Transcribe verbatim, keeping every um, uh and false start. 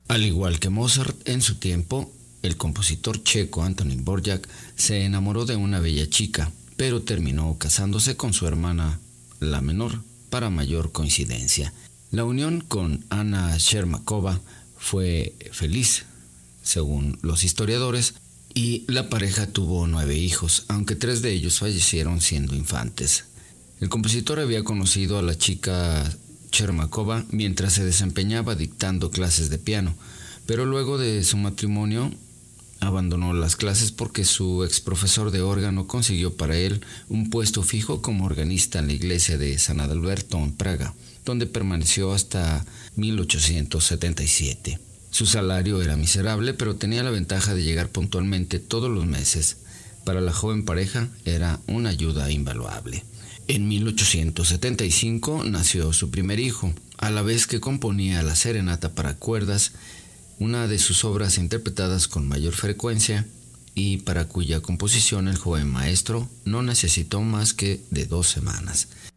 Al igual que Mozart en su tiempo, el compositor checo Antonín Dvořák se enamoró de una bella chica, pero terminó casándose con su hermana, la menor, para mayor coincidencia. La unión con Anna Chermakova fue feliz, según los historiadores, y la pareja tuvo nueve hijos, aunque tres de ellos fallecieron siendo infantes. El compositor había conocido a la chica Chermakova mientras se desempeñaba dictando clases de piano, pero luego de su matrimonio abandonó las clases porque su ex profesor de órgano consiguió para él un puesto fijo como organista en la iglesia de San Adalberto en Praga, donde permaneció hasta mil ochocientos setenta y siete. Su salario era miserable, pero tenía la ventaja de llegar puntualmente todos los meses. Para la joven pareja era una ayuda invaluable. En mil ochocientos setenta y cinco nació su primer hijo, a la vez que componía la serenata para cuerdas, una de sus obras interpretadas con mayor frecuencia y para cuya composición el joven maestro no necesitó más que de dos semanas.